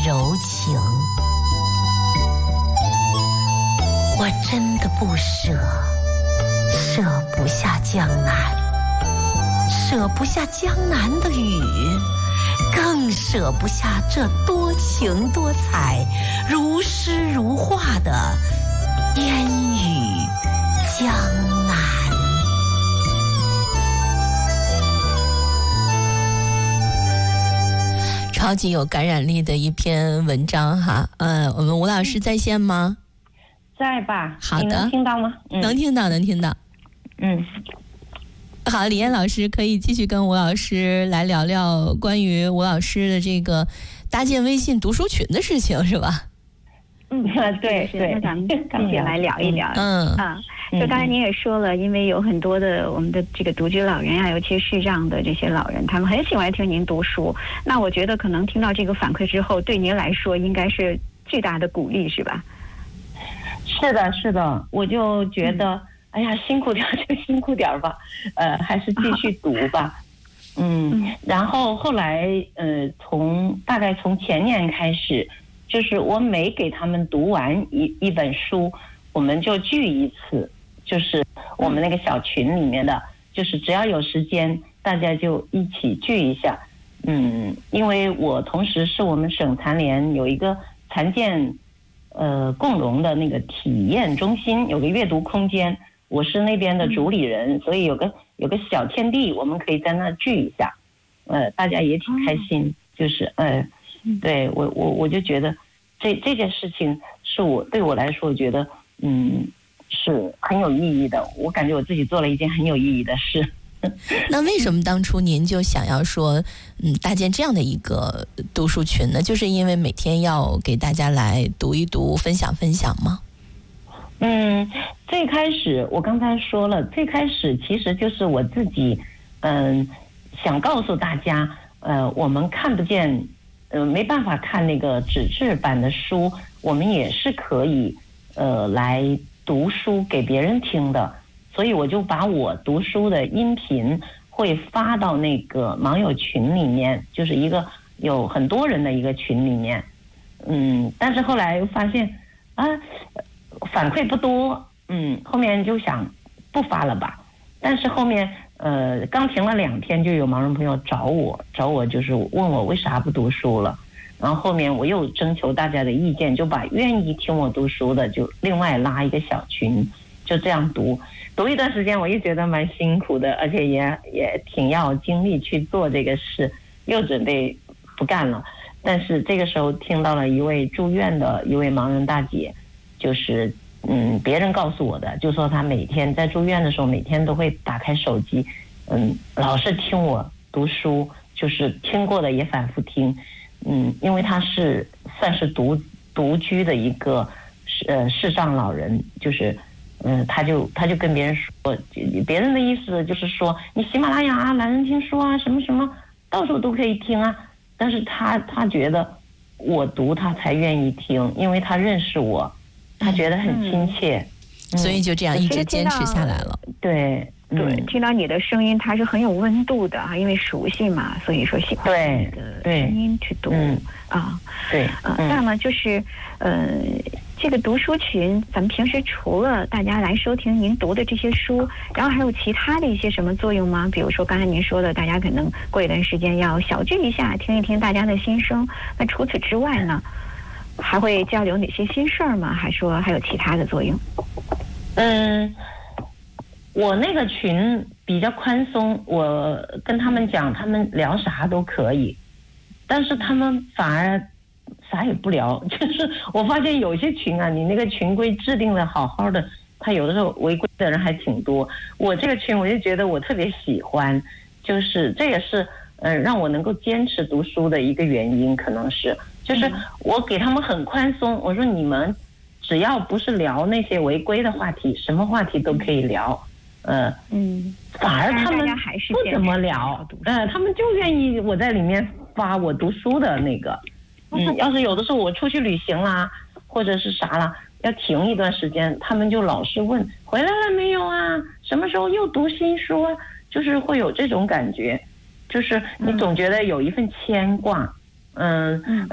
柔情。我真的不舍，舍不下江南，舍不下江南的雨，更舍不下这多情多彩、如诗如画的烟雨江南。超级有感染力的一篇文章哈，我们吴老师在线吗？ 在吧。 好的， 你能听到吗？ 能听到，能听到。好，李燕老师可以继续跟吴老师来聊聊关于吴老师的这个搭建微信读书群的事情，是吧？ 对， 那咱们赶紧来聊一聊。就刚才您也说了，因为有很多的我们的这个独居老人啊，尤其是视障的这些老人，他们很喜欢听您读书。那我觉得可能听到这个反馈之后，对您来说应该是巨大的鼓励，是吧？ 是的，我就觉得，哎呀，辛苦点就辛苦点吧，还是继续读吧。然后后来大概从前年开始，就是我每给他们读完一本书，我们就聚一次，就是我们那个小群里面的，就是只要有时间，大家就一起聚一下。因为我同时是我们省残联有一个残健共融的那个体验中心，有个阅读空间，我是那边的主理人，所以有个小天地，我们可以在那聚一下，大家也挺开心，就是对我就觉得这件事情对我来说，我觉得是很有意义的，我感觉我自己做了一件很有意义的事。 那为什么当初您就想要说搭建这样的一个读书群呢？就是因为每天要给大家来读一读，分享分享吗？ 最开始我刚才说了，最开始其实就是我自己想告诉大家，我们看不见没办法看那个纸质版的书，我们也是可以来读书给别人听的。所以我就把我读书的音频会发到那个网友群里面，就是一个有很多人的一个群里面。但是后来又发现反馈不多，后面就想不发了吧。但是后面刚停了2天，就有盲人朋友找我就是问我为啥不读书了。然后后面我又征求大家的意见，就把愿意听我读书的就另外拉一个小群，就这样读一段时间，我又觉得蛮辛苦的，而且也挺要精力去做这个事，又准备不干了。但是这个时候听到了一位住院的一位盲人大姐，就是别人告诉我的，就说她每天在住院的时候，每天都会打开手机，老是听我读书，就是听过的也反复听，因为她是算是独居的一个视障老人，就是他就跟别人说，别人的意思就是说，你喜马拉雅啊、懒人听书啊，什么什么，到处都可以听啊。但是他觉得我读他才愿意听，因为他认识我，他觉得很亲切， 所以就这样一直坚持下来了。 对，听到你的声音，它是很有温度的啊，因为熟悉嘛，所以说喜欢你的声音去读那么就是这个读书群，咱们平时除了大家来收听您读的这些书，然后还有其他的一些什么作用吗？比如说刚才您说的，大家可能过一段时间要小聚一下，听一听大家的心声。那除此之外呢，还会交流哪些心事儿吗？还说还有其他的作用？ 我那个群比较宽松，我跟他们讲，他们聊啥都可以，但是他们反而啥也不聊。就是我发现有些群啊，你那个群规制定的好好的，他有的时候违规的人还挺多。我这个群我就觉得我特别喜欢，就是这也是让我能够坚持读书的一个原因，可能是就是我给他们很宽松，我说你们只要不是聊那些违规的话题，什么话题都可以聊。反而他们不怎么聊，他们就愿意我在里面发我读书的那个。要是有的时候我出去旅行啦，或者是啥啦，要停一段时间，他们就老是问回来了没有啊，什么时候又读新书啊，就是会有这种感觉，就是你总觉得有一份牵挂。